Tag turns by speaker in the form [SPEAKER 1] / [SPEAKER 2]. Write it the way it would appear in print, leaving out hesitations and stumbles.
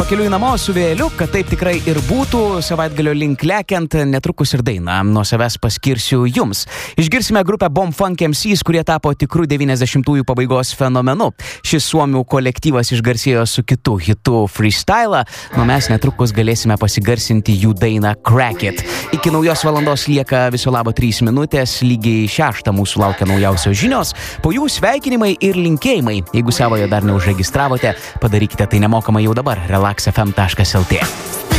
[SPEAKER 1] pakeliui namo su vėjeliu, kad taip tikrai ir būtų, savaitgalio link lekiant, netrukus ir dainą nuo savęs paskirsiu jums. Išgirsime grupę Bomb Funk MCs, kurie tapo tikrų 90-ųjų pabaigos fenomenu. Šis suomių kolektyvas išgarsėjo su kitu hitu Freestyle, nuo mes netrukus galėsime pasigarsinti jų dainą Crack It. Iki naujos valandos lieka viso labo 3 minutės, lygiai 6 mūsų laukia naujausios žinios, po jų sveikinimai ir linkėjimai. Jeigu savojo dar neužregistravote, padarykite tai nemokamai jau dabar, relaxfm.lt.